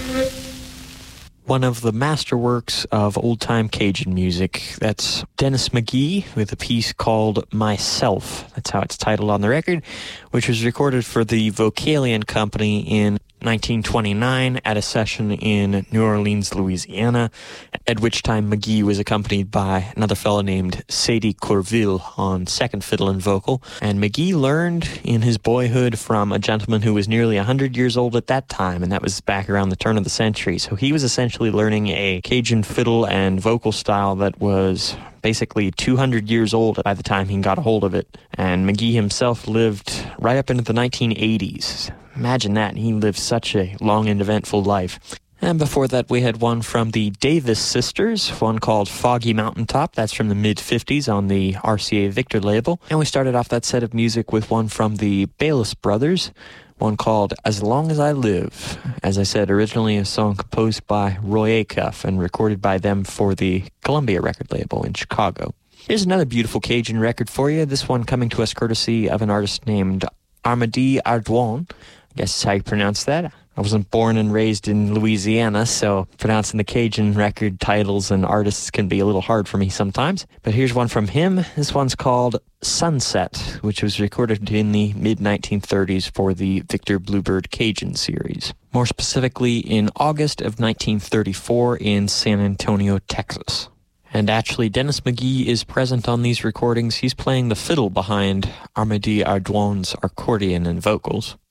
One of the masterworks of old-time Cajun music. That's Dennis McGee with a piece called Myself. That's how it's titled on the record, which was recorded for the Vocalion Company in 1929 at a session in New Orleans, Louisiana, at which time McGee was accompanied by another fellow named Sadie Courville on second fiddle and vocal. And McGee learned in his boyhood from a gentleman who was nearly 100 years old at that time, and that was back around the turn of the century. So he was essentially learning a Cajun fiddle and vocal style that was basically 200 years old by the time he got a hold of it. And McGee himself lived right up into the 1980s. Imagine that, he lived such a long and eventful life. And before that, we had one from the Davis Sisters, one called Foggy Mountaintop. That's from the mid-50s on the RCA Victor label. And we started off that set of music with one from the Bayless Brothers, one called As Long As I Live. As I said, originally a song composed by Roy Acuff and recorded by them for the Columbia record label in Chicago. Here's another beautiful Cajun record for you, this one coming to us courtesy of an artist named Armady Ardouin. I guess that's how you pronounce that. I wasn't born and raised in Louisiana, so pronouncing the Cajun record titles and artists can be a little hard for me sometimes. But here's one from him. This one's called Sunset, which was recorded in the mid-1930s for the Victor Bluebird Cajun series. More specifically, in August of 1934 in San Antonio, Texas. And actually, Dennis McGee is present on these recordings. He's playing the fiddle behind Armady Ardouin's accordion and vocals.